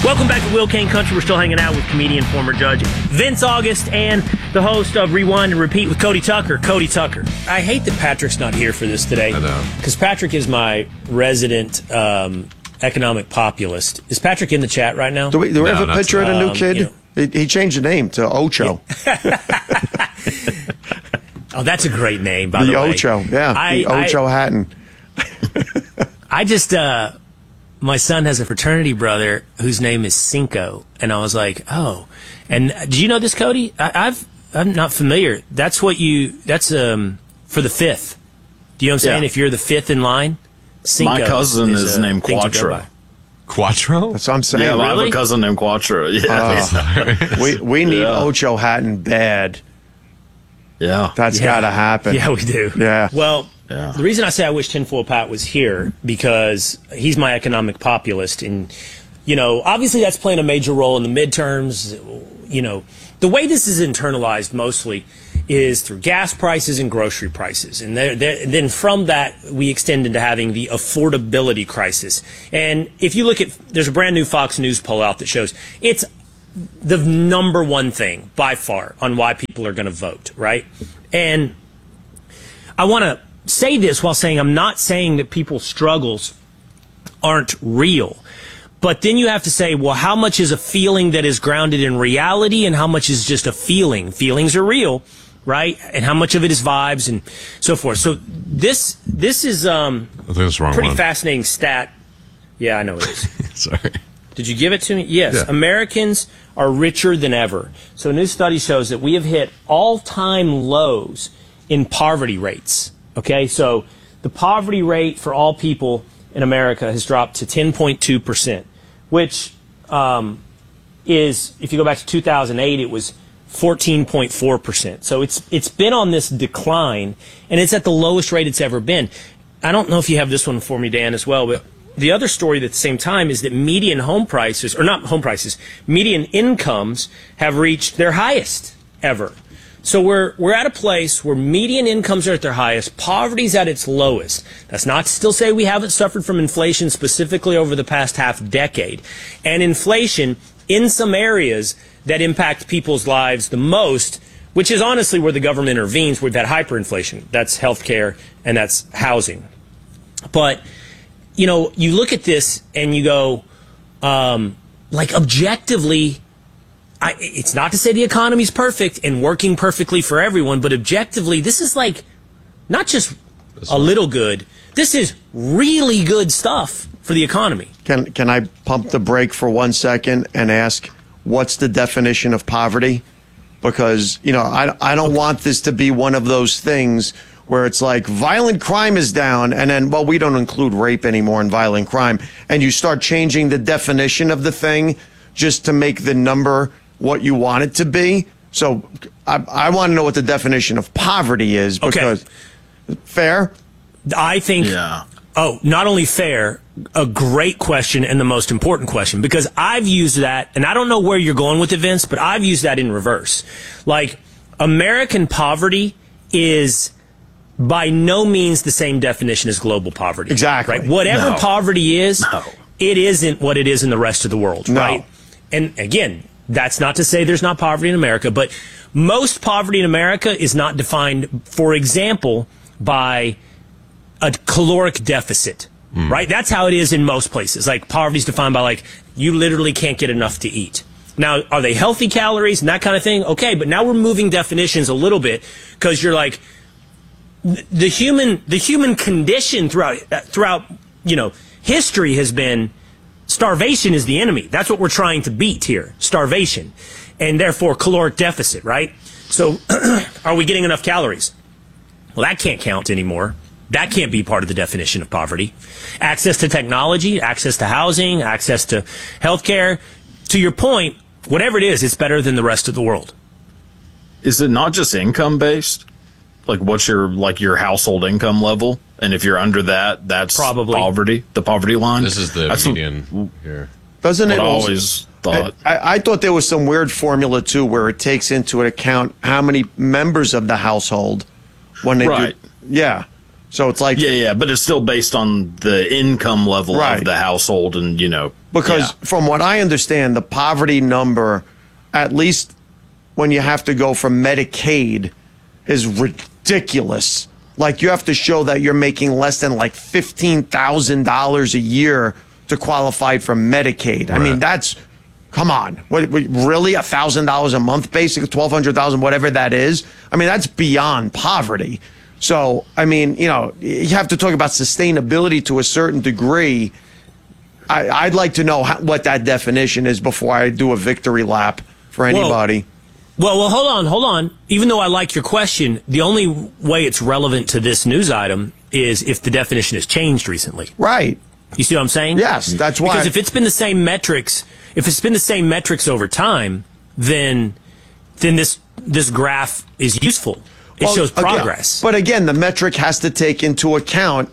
Welcome back to Will Kane Country. We're still hanging out with comedian, former judge Vince August, and the host of Rewind and Repeat with Cody Tucker. Cody Tucker. I hate that Patrick's not here for this today. I know. Because Patrick is my resident economic populist. Is Patrick in the chat right now? Do we have a picture of the new kid? He changed the name to Ocho. Oh, that's a great name, by the way. The Ocho, yeah. The Ocho Hatton. I just... my son has a fraternity brother whose name is Cinco, and I was like, oh. And do you know this, Cody? I'm not familiar. That's what that's for the fifth. Do you know what I'm saying? If you're the fifth in line, Cinco. My cousin is named Quattro. Quattro? That's what I'm saying. Yeah, I have a cousin named Quattro. Yeah. We need Ocho Hatton bad. Yeah. That's got to happen. Yeah, we do. Yeah. Well, the reason I say I wish Tinfoil Pat was here, because he's my economic populist. And, obviously that's playing a major role in the midterms. The way this is internalized mostly is through gas prices and grocery prices. And then from that, we extend into having the affordability crisis. And if you look at, there's a brand new Fox News poll out that shows it's the number one thing by far on why people are going to vote, right? And I want to say this while saying I'm not saying that people's struggles aren't real. But then you have to say, well, how much is a feeling that is grounded in reality and how much is just a feeling? Feelings are real, right? And how much of it is vibes and so forth. So this is I think that's the wrong pretty one. fascinating stat. Yeah, I know it is. Sorry. Did you give it to me? Yes. Yeah. Americans are richer than ever. So a new study shows that we have hit all-time lows in poverty rates. Okay, so the poverty rate for all people in America has dropped to 10.2%, which is, if you go back to 2008, it was 14.4%. So it's been on this decline, and it's at the lowest rate it's ever been. I don't know if you have this one for me, Dan, as well, but the other story at the same time is that median home prices, or not home prices, median incomes have reached their highest ever. So we're at a place where median incomes are at their highest, poverty's at its lowest. That's not to still say we haven't suffered from inflation specifically over the past half decade. And inflation in some areas that impact people's lives the most, which is honestly where the government intervenes. We've had hyperinflation. That's healthcare and that's housing. But, you look at this and you go, objectively, it's not to say the economy's perfect and working perfectly for everyone, but objectively, this is not just a little good. This is really good stuff for the economy. Can I pump the brake for 1 second and ask, what's the definition of poverty? Because, I don't want this to be one of those things where it's like violent crime is down and then, well, we don't include rape anymore in violent crime. And you start changing the definition of the thing just to make the number what you want it to be. So I want to know what the definition of poverty is, because fair? I think, not only fair, a great question and the most important question, because I've used that, and I don't know where you're going with it, Vince, but I've used that in reverse. Like, American poverty is by no means the same definition as global poverty. Exactly. Right? Whatever poverty is, it isn't what it is in the rest of the world, right? And again, that's not to say there's not poverty in America, but most poverty in America is not defined, for example, by a caloric deficit, right? That's how it is in most places. Like, poverty is defined by, you literally can't get enough to eat. Now, are they healthy calories and that kind of thing? Okay, but now we're moving definitions a little bit, because you're like, the human condition throughout history has been starvation is the enemy. That's what we're trying to beat here, starvation, and therefore caloric deficit, right? So are we getting enough calories? Well, that can't count anymore. That can't be part of the definition of poverty. Access to technology, access to housing, access to healthcare. To your point, whatever it is, it's better than the rest of the world. Is it not just income based? Like, what's your household income level? And if you're under that, that's probably poverty, the poverty line. This is the median here. Doesn't it? I always thought. I thought there was some weird formula too, where it takes into account how many members of the household when they do. Yeah. So it's like Yeah, but it's still based on the income level Right. of the household, and because from what I understand, the poverty number, at least when you have to go for Medicaid, is ridiculous. Like you have to show that you're making less than like $15,000 a year to qualify for Medicaid. I mean, come on. What, really? $1,000 a month, basically $1,200, whatever that is. I mean, that's beyond poverty. So, I mean, you have to talk about sustainability to a certain degree. I'd like to know what that definition is before I do a victory lap for anybody. Well, hold on. Even though I like your question, the only way it's relevant to this news item is if the definition has changed recently. Right. You see what I'm saying? Yes, that's why. Because if it's been the same metrics, over time, then this graph is useful. It shows progress. But again, the metric has to take into account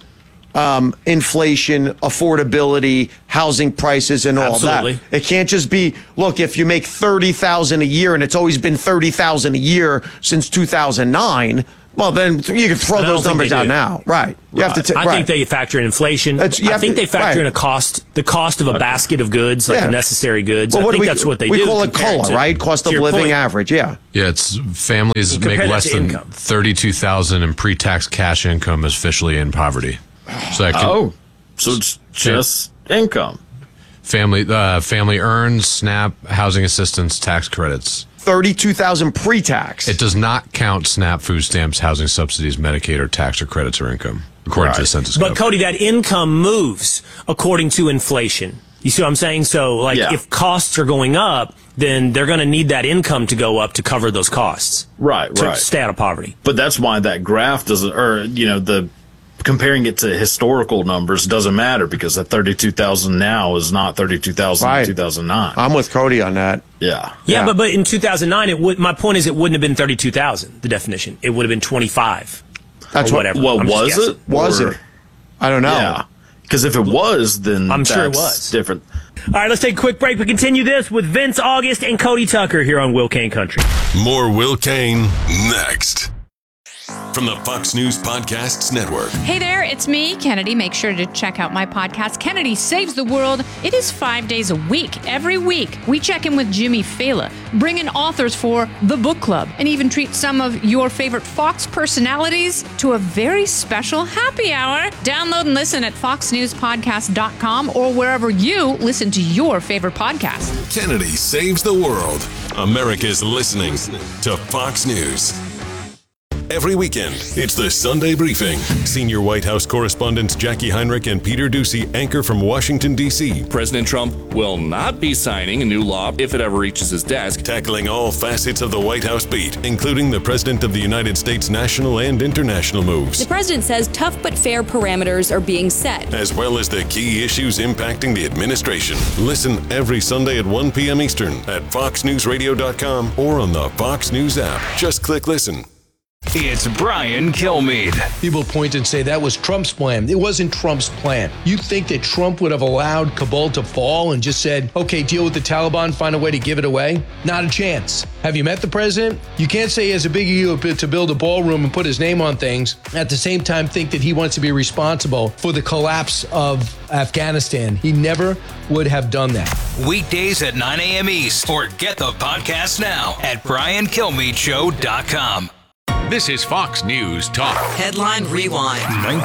inflation, affordability, housing prices, and all Absolutely. that. It can't just be, look, if you make $30,000 a year and it's always been $30,000 a year since 2009, well, then you can throw those numbers out now. Right. You have to I think they factor in inflation. I think they factor in the cost of a basket of goods, like the necessary goods. Well, I think that's what they do. We call it COLA, right? Cost of living average, yeah. Yeah, it's families make less than $32,000 in pre-tax cash income is officially in poverty. So so it's just income. Family earns SNAP, housing assistance, tax credits. $32,000 pre-tax. It does not count SNAP, food stamps, housing subsidies, Medicaid, or tax or credits or income, according to the census. But Cody, that income moves according to inflation. You see what I'm saying? So, if costs are going up, then they're going to need that income to go up to cover those costs. Right. To stay out of poverty. But that's why that graph doesn't, or comparing it to historical numbers doesn't matter, because that 32,000 now is not 32,000 in 2009. I'm with Cody on that. Yeah. Yeah, but in 2009, my point is it wouldn't have been 32,000, the definition. It would have been 25. That's whatever. Well, was it? Was it? I don't know. Yeah. Because if it was, then I'm sure it that's was different. All right, let's take a quick break. We continue this with Vince August and Cody Tucker here on Will Kane Country. More Will Kane next. From the Fox News Podcasts Network. Hey there, it's me, Kennedy. Make sure to check out my podcast, Kennedy Saves the World. It is 5 days a week. Every week, we check in with Jimmy Fallon, bring in authors for the book club, and even treat some of your favorite Fox personalities to a very special happy hour. Download and listen at foxnewspodcast.com or wherever you listen to your favorite podcast. Kennedy Saves the World. America's listening to Fox News. Every weekend, it's the Sunday Briefing. Senior White House correspondents Jackie Heinrich and Peter Doocy anchor from Washington, D.C. President Trump will not be signing a new law if it ever reaches his desk. Tackling all facets of the White House beat, including the President of the United States' national and international moves. The president says tough but fair parameters are being set, as well as the key issues impacting the administration. Listen every Sunday at 1 p.m. Eastern at foxnewsradio.com or on the Fox News app. Just click listen. It's Brian Kilmeade. People point and say that was Trump's plan. It wasn't Trump's plan. You think that Trump would have allowed Kabul to fall and just said, okay, deal with the Taliban, find a way to give it away? Not a chance. Have you met the president? You can't say he has a big ego to build a ballroom and put his name on things, at the same time think that he wants to be responsible for the collapse of Afghanistan. He never would have done that. Weekdays at 9 a.m. East, or get the podcast now at BrianKilmeadeShow.com. This is Fox News Talk. Headline Rewind.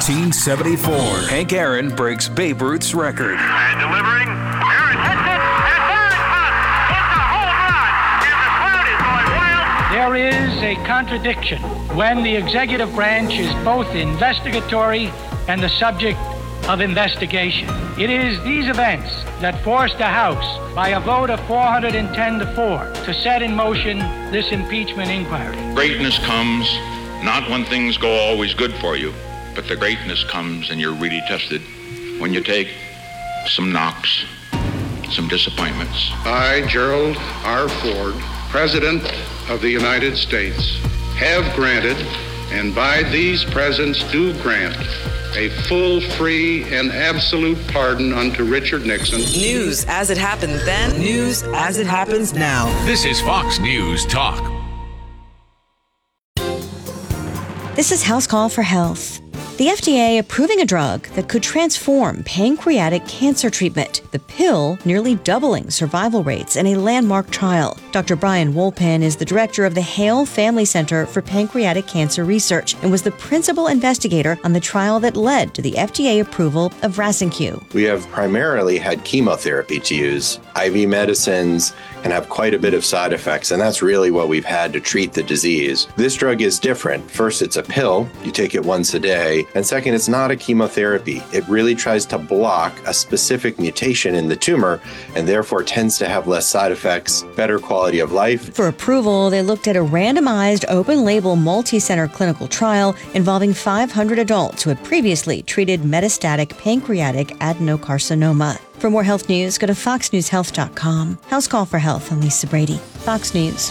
1974. Hank Aaron breaks Babe Ruth's record. And delivering. Aaron hits it. And there it comes. It's a home run. And the crowd is going wild. There is a contradiction when the executive branch is both investigatory and the subject of investigation. It is these events that forced the House, by a vote of 410 to 4, to set in motion this impeachment inquiry. Greatness comes not when things go always good for you, but the greatness comes and you're really tested when you take some knocks, some disappointments. I, Gerald R. Ford, President of the United States, have granted, and by these presents do grant, a full, free, and absolute pardon unto Richard Nixon. News as it happened then, news as it happens now. This is Fox News Talk. This is House Call for Health. The FDA approving a drug that could transform pancreatic cancer treatment. The pill nearly doubling survival rates in a landmark trial. Dr. Brian Wolpan is the director of the Hale Family Center for Pancreatic Cancer Research and was the principal investigator on the trial that led to the FDA approval of Rasenq. We have primarily had chemotherapy to use. IV medicines can have quite a bit of side effects, and that's really what we've had to treat the disease. This drug is different. First, it's a pill. You take it once a day. And second, it's not a chemotherapy. It really tries to block a specific mutation in the tumor and therefore tends to have less side effects, better quality of life. For approval, they looked at a randomized, open-label, multi-center clinical trial involving 500 adults who had previously treated metastatic pancreatic adenocarcinoma. For more health news, go to foxnewshealth.com. House Call for Health. I'm Lisa Brady. Fox News.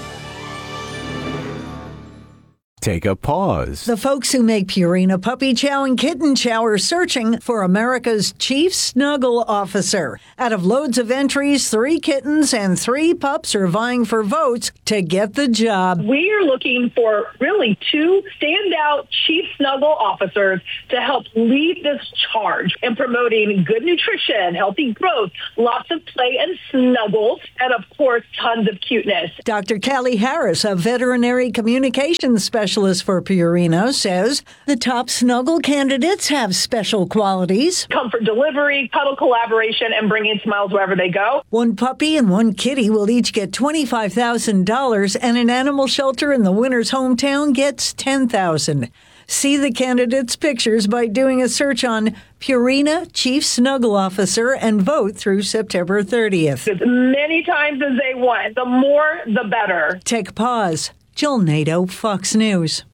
Take a pause. The folks who make Purina Puppy Chow and Kitten Chow are searching for America's Chief Snuggle Officer. Out of loads of entries, 3 kittens and 3 pups are vying for votes to get the job. We are looking for really 2 standout Chief Snuggle Officers to help lead this charge in promoting good nutrition, healthy growth, lots of play and snuggles, and of course, tons of cuteness. Dr. Callie Harris, a veterinary communications specialist for Purina, says the top snuggle candidates have special qualities. Comfort delivery, cuddle collaboration, and bringing smiles wherever they go. 1 puppy and 1 kitty will each get $25,000, and an animal shelter in the winner's hometown gets $10,000. See the candidates' pictures by doing a search on Purina Chief Snuggle Officer and vote through September 30th. As many times as they want, the more, the better. Take a pause. Jill Nato, Fox News.